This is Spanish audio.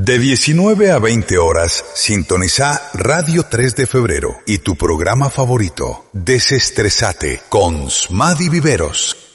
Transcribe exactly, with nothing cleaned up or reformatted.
De diecinueve a veinte horas, sintoniza Radio tres de Febrero y tu programa favorito, Desestresate, con Smady Viveros.